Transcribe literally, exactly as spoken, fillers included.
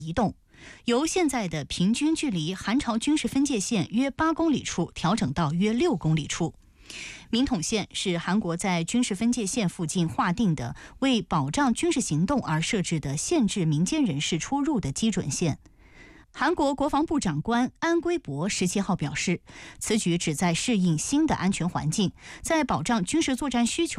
移动，由现在的平均距离韩朝军事分界线约八公里处调整到约六公里处。明统线是韩国在军事分界线附近划定的，为保障军事行动而设置的限制民间人士出入的基准线。韩国国防部长官安圭博十七号表示，此举旨在适应新的安全环境，在保障军事作战需求